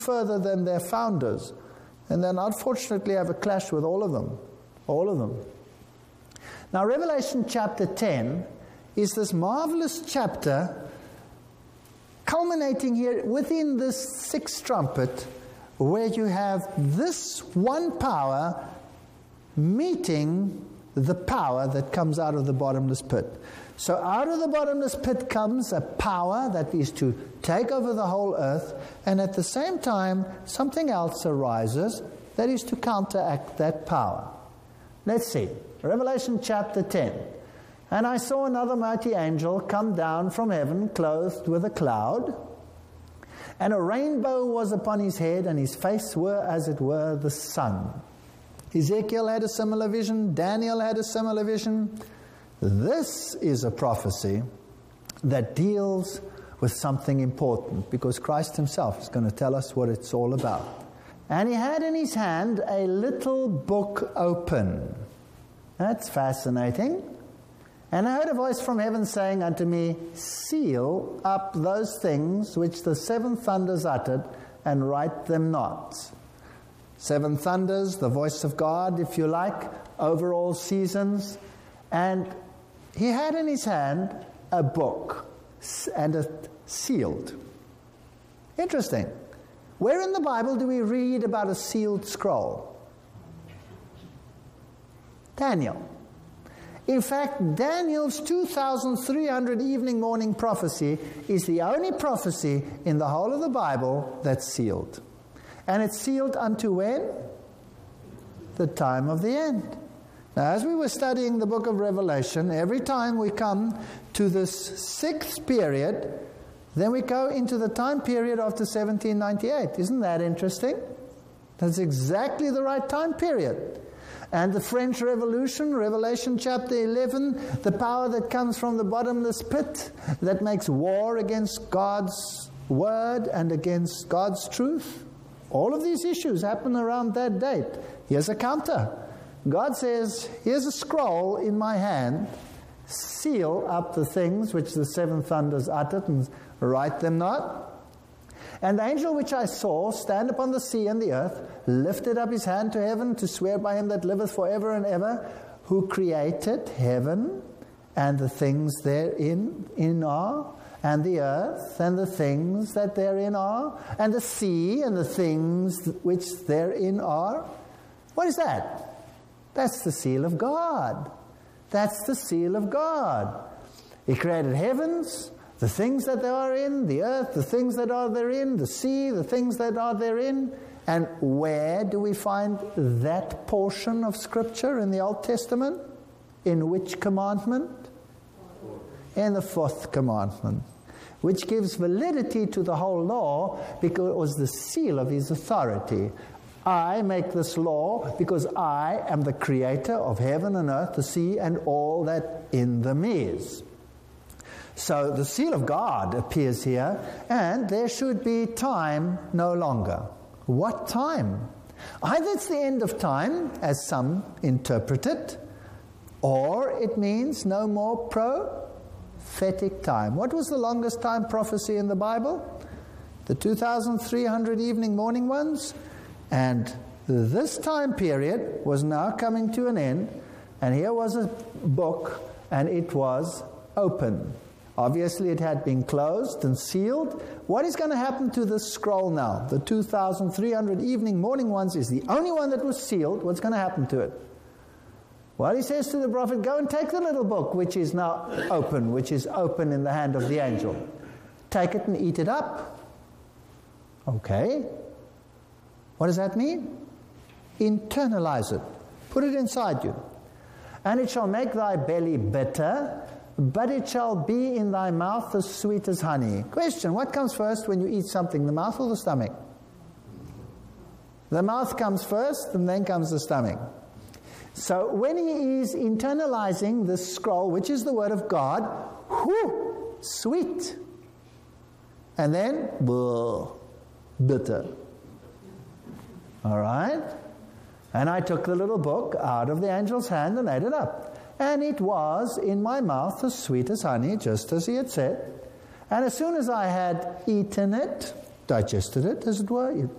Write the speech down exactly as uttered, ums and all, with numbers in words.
further than their founders. And then unfortunately have a clash with all of them. All of them. Now Revelation chapter ten is this marvelous chapter culminating here within this sixth trumpet, where you have this one power meeting the power that comes out of the bottomless pit. So out of the bottomless pit comes a power that is to take over the whole earth, and at the same time something else arises that is to counteract that power. Let's see. Revelation chapter ten. And I saw another mighty angel come down from heaven, clothed with a cloud, and a rainbow was upon his head, and his face were as it were the sun. Ezekiel had a similar vision. Daniel had a similar vision. This is a prophecy that deals with something important, because Christ himself is going to tell us what it's all about. And he had in his hand a little book open. That's fascinating. And I heard a voice from heaven saying unto me, seal up those things which the seven thunders uttered, and write them not. Seven thunders, the voice of God, if you like, over all seasons. And he had in his hand a book, and it sealed. Interesting. Where in the Bible do we read about a sealed scroll? Daniel. In fact, Daniel's two thousand three hundred evening morning prophecy is the only prophecy in the whole of the Bible that's sealed. And it's sealed unto when? The time of the end. Now, as we were studying the book of Revelation, every time we come to this sixth period, then we go into the time period after seventeen ninety-eight. Isn't that interesting? That's exactly the right time period. And the French Revolution, Revelation chapter eleven, the power that comes from the bottomless pit that makes war against God's word and against God's truth. All of these issues happen around that date. Here's a counter. God says, here's a scroll in my hand. Seal up the things which the seven thunders uttered, and write them not. And the angel which I saw stand upon the sea and the earth lifted up his hand to heaven to swear by him that liveth forever and ever, who created heaven and the things therein in are, and the earth and the things that therein are, and the sea and the things which therein are. What is that? That's the seal of God. That's the seal of God. He created heavens, the things that they are in, the earth, the things that are therein, the sea, the things that are therein. And where do we find that portion of Scripture in the Old Testament? In which commandment? In the fourth commandment, which gives validity to the whole law because it was the seal of his authority. I make this law because I am the creator of heaven and earth, the sea, and all that in them is. So the seal of God appears here, and there should be time no longer. What time? Either it's the end of time, as some interpret it, or it means no more prophetic time. What was the longest time prophecy in the Bible? The two thousand three hundred evening morning ones. And this time period was now coming to an end, and here was a book, and it was open. Obviously, it had been closed and sealed. What is going to happen to this scroll now? The two thousand three hundred evening morning ones is the only one that was sealed. What's going to happen to it? Well, he says to the prophet, go and take the little book, which is now open, which is open in the hand of the angel. Take it and eat it up. Okay. What does that mean? Internalize it. Put it inside you. And it shall make thy belly bitter, but it shall be in thy mouth as sweet as honey. Question, what comes first when you eat something, the mouth or the stomach? The mouth comes first, and then comes the stomach. So when he is internalizing this scroll, which is the word of God, whoo, sweet. And then, blah, bitter. All right? And I took the little book out of the angel's hand and ate it up. And it was in my mouth as sweet as honey, just as he had said. And as soon as I had eaten it, digested it, as it were,